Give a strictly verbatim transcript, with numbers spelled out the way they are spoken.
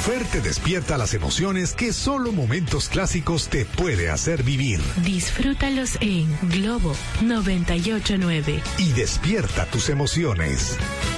Jufer te despierta las emociones que solo momentos clásicos te puede hacer vivir. Disfrútalos en Globo noventa y ocho punto nueve. Y despierta tus emociones.